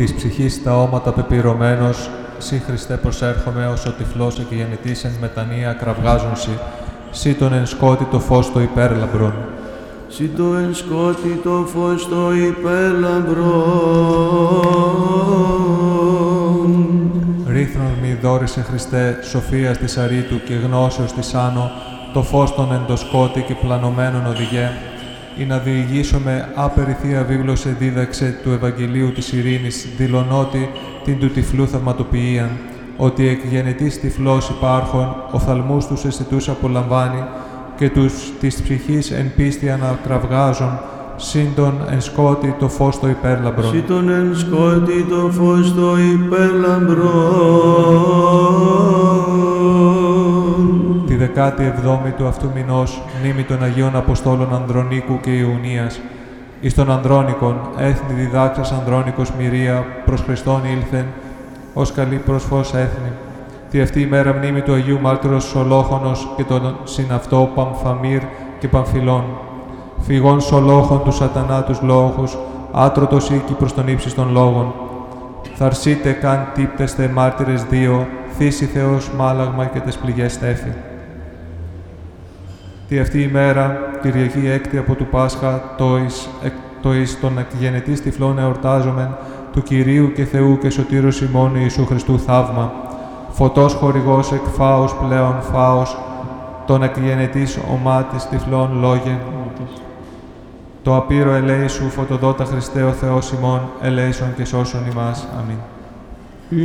της ψυχής τα όματα πεπειρωμένος, σύ Χριστέ προσέρχομαι, ως ο τυφλός εκγεννητής εν μετανία κραυγάζονσι, σύ τον εν σκότη το φως το υπέρλαμπρον. Σύ το εν σκότη το φως το υπέρλαμπρον. Ρίθρον μη δόρισε Χριστέ, σοφίας της αρήτου και γνώσεως της άνω, το φως των εντοσκότη και πλανωμένων οδηγέ, ή να διηγήσουμε άπερη Θεία Βίβλος εδίδαξε του Ευαγγελίου της Ειρήνης, δηλωνότι την του τυφλού θαυματοποιίαν, ότι εκ γενετής τυφλός υπάρχων, οφθαλμούς τους αισθητούς απολαμβάνει, και τους της ψυχής εν πίστη ανακραυγάζουν, σύντον εν σκότη το φως το υπέρλαμπρον. Σύντον εν σκότη το φως το υπέρλαμπρον. Τη 17η του αυτού μηνός, μνήμη των Αγίων Αποστόλων Ανδρονίκου και Ιουνίας, εις των Ανδρώνικων, έθνη διδάξας Ανδρώνικος Μυρία, προς Χριστόν ήλθεν, ως καλή προσφός έθνη. Τη αυτή ημέρα μνήμη του Αγίου Μάρτυρος Σολόχονος και των συναυτό Παμφαμύρ και Παμφυλών. Φυγών Σολόχων του σατανά τους λόγους, άτρωτος οίκη προς τον ύψης των λόγων. Θαρσείτε καν τύπτεστε μάρτυρες δύο, θύσει Θεός μάλαγμα και τες πληγές στέφη. Τη αυτή ημέρα, Κυριακή έκτη από του Πάσχα, το εις των εκγενετής τυφλών εορτάζομεν, του Κυρίου και Θεού και Σωτήρος ημών Ιησού Χριστού θαύμα. Φωτός χορηγός εκ φάους πλέον φάους, τον εκγενετής ομάτης τυφλών λόγεν. Το απείρο ελέησου φωτοδότα Χριστέ ο Θεός ημών, ελέησον και σώσον ημάς. Αμήν.